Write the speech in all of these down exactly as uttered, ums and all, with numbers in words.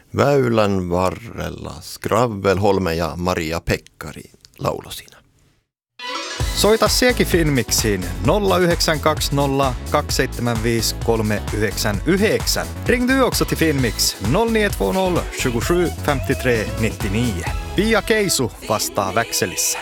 Väylän varrella Skravvelholme ja Maria Pekkari laulo siinä. Soita Sekin Filmiksiin nolla yhdeksän kaksi nolla kaksi seitsemän viisi kolme yhdeksän yhdeksän. Ring du också till Filmix nolla nio två nolla tjugosju femtiotre nittionio. Pia Keisu vastaa väkselissä.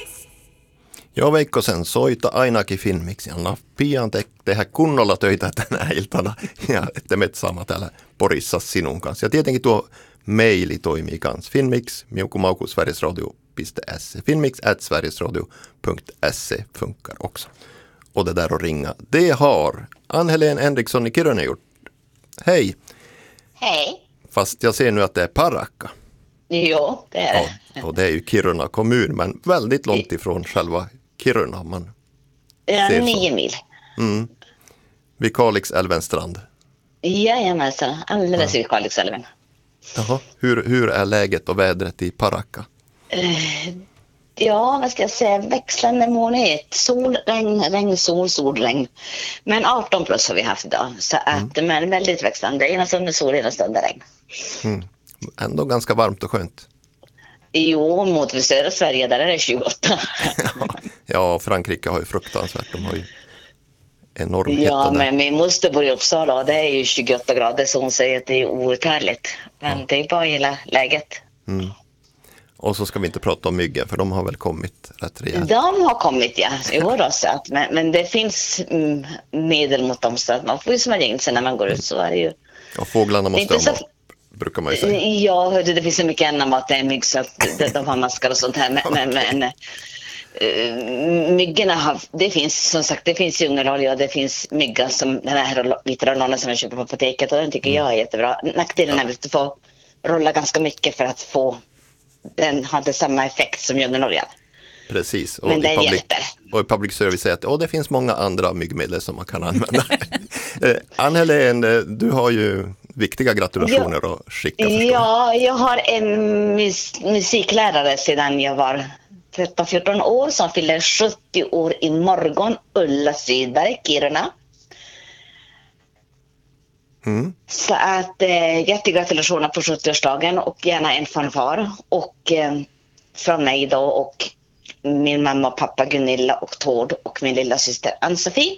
Joo, Veikkosen, soita ainakin Filmiksi. Anna Pian te- tehdä kunnolla töitä tänä iltana ja että me saamme täällä Porissa sinun kanssa. Ja tietenkin tuo maili toimii kanssa. Filmix, mjukkumauku, sverigesradio piste se. Filmix at sverigesradio punkt se funkar också. Och det där att ringa, det har Ann-Helén Henriksson i Kiruna gjort. Hej! Hej! Fast jag ser nu att det är Parakka. Jo, det är det. Ja, och det är ju Kiruna kommun, men väldigt långt ifrån själva Kiruna. Man Ja, ser nio så. mil. Mm. Vid Kalixälvens strand. Jajamensan, alldeles vid Kalixälven. Jaha. Hur, hur är läget och vädret i Parakka? Eh, Ja, vad ska jag säga? Växlande månighet. Sol, regn, regn, sol, sol, regn. Men arton plus har vi haft idag. Så att, Mm. men väldigt växlande. Ena stunden sol, ena stunden regn. Mm. Ändå ganska varmt och skönt. Jo, mot södra Sverige, där är det tjugoåtta. Ja, Frankrike har ju fruktansvärt. De har ju enorm hetta Ja, där. men min moster bor i Uppsala och det är ju tjugoåtta grader, så hon säger att det är outhärdligt. Men Ja. det är bara hela läget. Mm. Och så ska vi inte prata om myggen, för de har väl kommit rätt rejält. De har kommit, ja. Jo då, så att, men, men det finns mm, medel mot dem, så att man får ju smörja in sig när man går ut, så är det ju. Och fåglarna måste Inte ha så- mat, brukar man ju säga. Ja, hörde, det finns så mycket annan mat än mygg, så att de, de har maskar och sånt här. Men, men, men uh, myggorna har, det finns som sagt, det finns djungelolja och det finns mygga som den här vita rollonen som jag köper på apoteket, och den tycker jag är jättebra. Nackdelen är att du får rolla ganska mycket för att få den hade samma effekt som djungeloljan. Precis. Och Men det i public, hjälper. och i public service säger att oh, det finns många andra myggmedel som man kan använda. eh, Ann-Helén, du har ju viktiga gratulationer Ja. att skicka. förstår jag. Ja, jag har en mus- musiklärare sedan jag var tretton fjorton år som fyller sjuttio år i morgon, Ulla Sydberg, Kiruna. Mm. Så att eh, jättegratulationer på sjuttioårsdagen och gärna en fanfar. Och eh, från mig då och min mamma och pappa Gunilla och Tord och min lilla syster Ann-Sofie.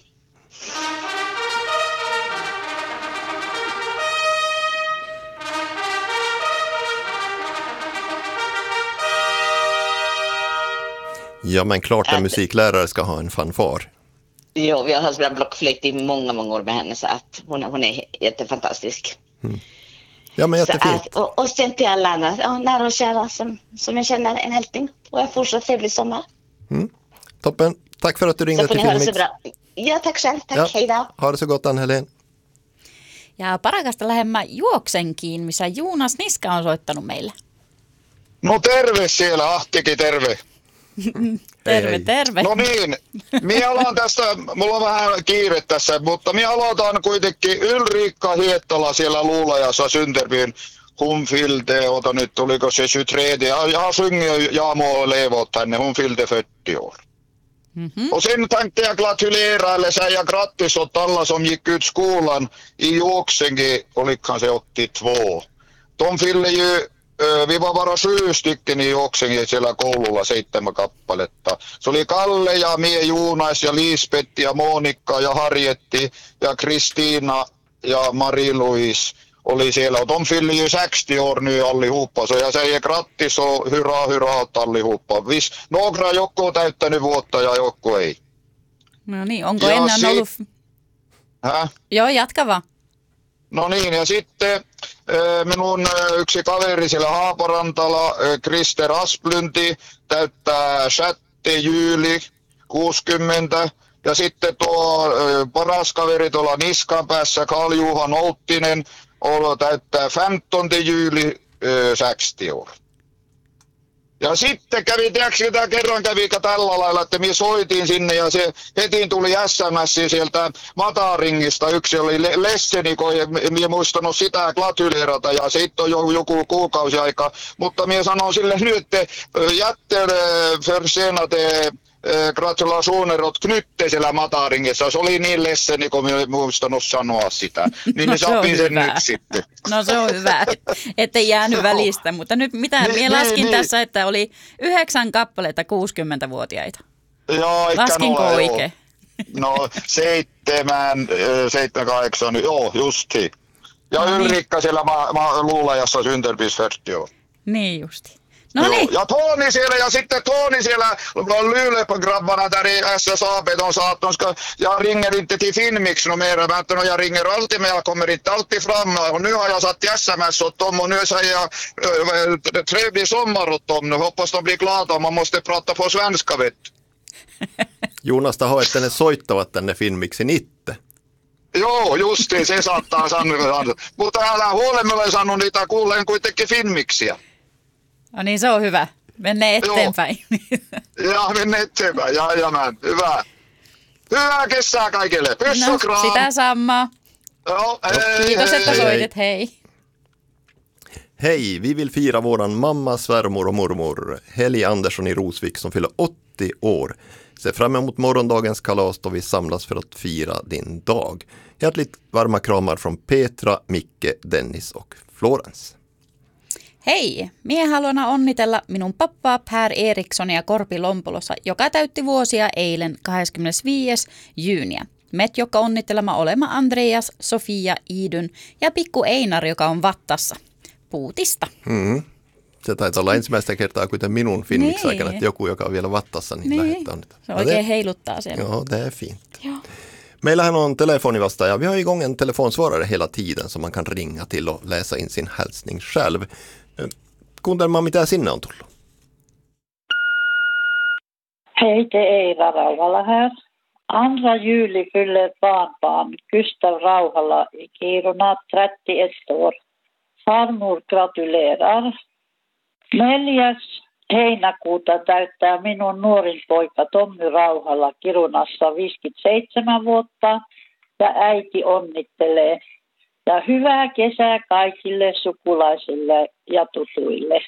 Ja, men klart en Att- musiklärare ska ha en fanfar. Jo, vi har spelat blockflöjt i många, många år med henne, så att hon, hon är jättefantastisk. Ja, men Så jättefint. att, och, och sen till alla andra, ja, nära och kära som, som jag känner en hälsning. Och en fortsatt trevlig sommar. Toppen. Tack för att du ringde Så får till ni ha det så Filmix. bra. Ja, tack själv. Tack, Ja. hej då. Ha det så gott, Ann-Helén. Ja Parakasta lähemmä Juoksenkiin, missä Jonas Niska on soittanut meille. No terve siellä, Ahtikin terve. Terve, hei. terve. No niin, minä alan tästä, mulla on vähän kiire tässä, mutta minä aloitan kuitenkin Ylriikka Hiettola siellä Luulajassa Synterbyn hon fyllde, ota nyt tuliko se tjugotre, jag har sjungit Jag må leva åt henne, hon fyllde fyrtio år. Mhm. Och sen tänkte jag gratulera eller säga grattis åt alla som gick ut skolan i Juoksenkin, olikohan se åttiotvå. De fyller ju, ö, vi var bara sju stycken i Juoksenkin siellä koululla, seitsemän kappaletta. Se oli Kalle ja Mie Juunas ja Lisbeth ja Monika ja Harjetti ja Kristiina ja Marie-Louise oli siellä. Och de fyller ju sextio år nu allihopa, så jag säger grattis och hurra hurra åt allihopa. Vis, några joku on täyttänyt vuotta ja joku ei. No niin, onko Ja ennen si- ollut... Häh? Joo, jatka vaan. No niin, ja sitten ö, minun ö, yksi kaveri siellä Haaparantala, ö, Krister Asplunti, täyttää Chatte Jyyli kuusikymmentä. Ja sitten tuo ö, paras kaveri tuolla Niskan päässä, Karl-Juhan Outtinen, olo täyttää femtonde juli ö, sextio år. Ja sitten kävi, tiedätkö mitä kerran kävi tällä lailla, että minä soitin sinne ja se heti tuli S M S sieltä Mataringista. Yksi oli Le- Lesseniko ja minä muistanut sitä gratuleerata ja siitä on jo joku kuukausi aika. Mutta minä sanon sille nyt, että jätter försenade äh, gratulationer åt Knytte siellä Mataringissa. Se oli niin lesseni, kun minä en muistanut sanoa sitä. Niin No ne se on sopii sen hyvä. nyt sitten. No se on hyvä, ettei jäänyt välistä, mutta nyt mitä, Niin, minä laskin niin, tässä, että oli yhdeksän kappaletta kuusikymmentävuotiaita. Joo, eikä Laskinko ole, oikein? Joo. No seitsemän, äh, seitsemän, kahdeksan, joo, justi. Ja No no, niin. Ylrikka siellä ma- ma- luulajassa synterpisfest, joo. Niin justi. No Joo. niin, Ja Toni siellä, ja sitten Toni siellä Luleå-grabbarna där i S S A B, de sa att de ska, jag ringer inte till Finnmix no mera, men jag ringer alltid, men jag kommer inte alltid fram. Och nu har jag satt i sms åt dem, och nu säger jag äh, trevlig sommar åt dem. Nu hoppas de blir glada, man måste prata på svenska, vet du. Jonas taho, että ne soittavat tänne Finnmixin itse. Joo, justiin, se saattaa sanoa. Mutta älä huole, mä olen sanonut niitä, kuulen kuitenkin Finnmixiä. no niin se on hyvä. Mennään Joo. eteenpäin. Ja mennä eteenpäin, jajamän, hyvä. Hyvää kesää kaikille, pyssy No, kram. sitä samaa. Joo, hei, Kiitos, hei, että hei. soitit. Hei. Hej, vi vill fira våran mamma, svärmor och mormor Helge Andersson i Rosvik som fyller åttio år. Se fram emot morgondagens kalas då vi samlas för att fira din dag. Hjärtligt varma kramar från Petra, Micke, Dennis och Florence. Hei, mie haluan onnitella minun pappaa Per Erikssonia Korpi Lompolossa, joka täytti vuosia eilen kahdeskymmenesviides jyyniä. Met, joka onnittelema olema Andreas, Sofia, Iidyn ja pikku Einar, joka on vattassa. Puutista. Mm. Se taitaa olla ensimmäistä kertaa, kuten minun Finnmix-aikana, Niin. että joku, joka on vielä vattassa, niin, Niin, lähettää onnitella. se Ja oikein det- heiluttaa siellä. Ja, det är fint. Joo. Meillähän on telefonivastaaja. Vi har igång en telefonsvarare hela tiden som man kan ringa till och läsa in sin hälsning själv. Eh, Kuuntelemaan, mitä sinne on tullut. Hej, det är Eira Rauhala här. Andra juli fyller barnbarn Gustav Rauhala i Kiruna trettioett år. Farmor gratulerar. Neljäs heinäkuuta täyttää minun nuorin poika Tommy Rauhala Kirunassa viisikymmentäseitsemän vuotta ja äiti onnittelee. Ja hyvää kesää kaikille sukulaisille ja tutuille.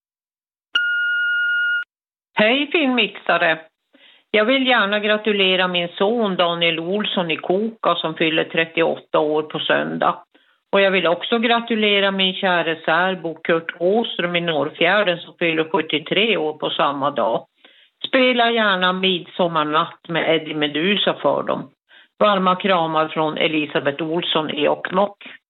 Hej filmmixare! Jag vill gärna gratulera min son Daniel Olsson i Koka som fyller trettioåtta år på söndag. Och jag vill också gratulera min kära särbo Kurt Åström i Norrfjärden som fyller sjuttiotre år på samma dag. Spela gärna Midsommarnatt med Eddie Medusa för dem. Varma kramar från Elisabeth Olsson i Jokkmokk.